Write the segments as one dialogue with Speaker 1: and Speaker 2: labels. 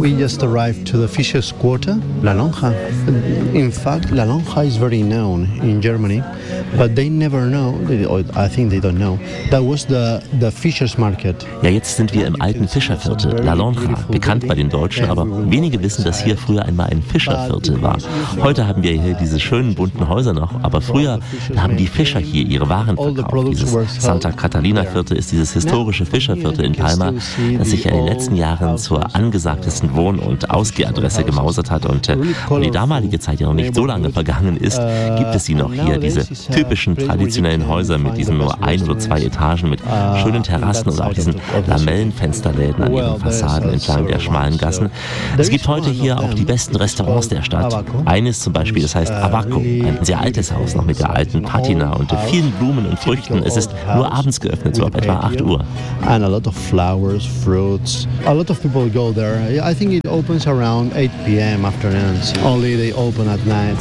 Speaker 1: We just arrived to the Fishers Quarter, La Lonja. In fact, La Lonja is very known in Germany, but they never know, I think they don't know, that was the Fishers Market.
Speaker 2: Ja, jetzt sind wir im alten Fischerviertel, La Lonja, bekannt bei den Deutschen, aber wenige wissen, dass hier früher einmal ein Fischerviertel war. Heute haben wir hier diese schönen bunten Häuser noch, aber früher haben die Fischer hier ihre Waren verkauft. Dieses Santa Catalina Viertel ist dieses historische Fischerviertel in Palma, das sich ja in den letzten Jahren zur angesagtesten Wohn- und Ausgehadresse gemausert hat. Und weil die damalige Zeit ja noch nicht so lange vergangen ist, gibt es sie noch hier, diese typischen traditionellen Häuser mit diesen nur 1 oder 2 Etagen, mit schönen Terrassen und auch diesen Lamellenfensterläden an ihren Fassaden entlang der schmalen Gassen. Es gibt heute hier auch die besten Restaurants der Stadt. Eines zum Beispiel, das heißt Abaco, ein sehr altes Haus, noch mit der alten Patina und vielen Blumen und Früchten. Es ist nur abends geöffnet, so ab etwa 8 Uhr.
Speaker 1: And a lot of flowers, fruits. A lot of people go there. I think it opens around 8 p.m. afternoons. Only they open at night.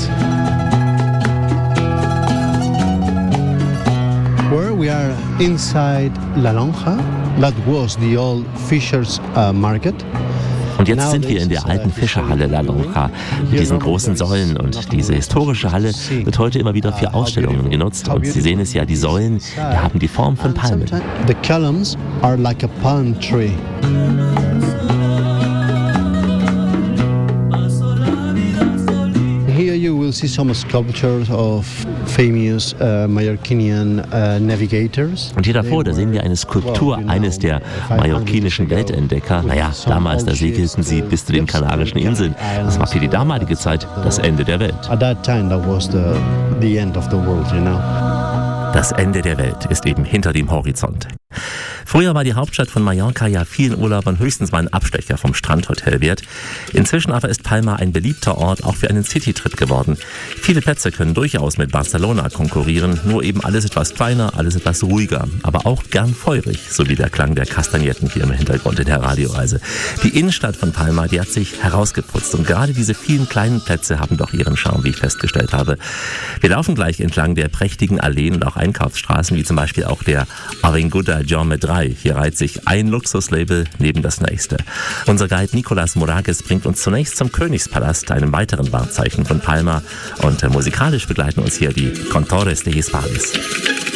Speaker 1: Where we are inside La Lonja, that was the old Fishers Market.
Speaker 2: Und jetzt sind wir in der alten Fischerhalle La Lonja mit diesen großen Säulen. Und diese historische Halle wird heute immer wieder für Ausstellungen genutzt. Und Sie sehen es ja, die Säulen, die haben die Form von Palmen.
Speaker 1: The columns are like a palm tree. Here you will see some sculptures of famous Mallorquinian navigators.
Speaker 2: Und hier davor, da sehen wir eine Skulptur eines der mallorquinischen Weltentdecker. Naja, damals, da segelten sie bis zu den Kanarischen Inseln. Das war für die damalige Zeit das Ende der Welt.
Speaker 1: At that time, that was the end of the world, you know.
Speaker 2: Das Ende der Welt ist eben hinter dem Horizont. Früher war die Hauptstadt von Mallorca ja vielen Urlaubern höchstens mal ein Abstecher vom Strandhotel wert. Inzwischen aber ist Palma ein beliebter Ort auch für einen Citytrip geworden. Viele Plätze können durchaus mit Barcelona konkurrieren, nur eben alles etwas kleiner, alles etwas ruhiger, aber auch gern feurig, so wie der Klang der Kastagnetten hier im Hintergrund in der Radioreise. Die Innenstadt von Palma, die hat sich herausgeputzt und gerade diese vielen kleinen Plätze haben doch ihren Charme, wie ich festgestellt habe. Wir laufen gleich entlang der prächtigen Alleen und auch Einkaufsstraßen, wie zum Beispiel auch der Avinguda Jaume 3. Hier reiht sich ein Luxuslabel neben das nächste. Unser Guide Nicolas Moragues bringt uns zunächst zum Königspalast, einem weiteren Wahrzeichen von Palma. Und musikalisch begleiten uns hier die Cantores de Hispalis.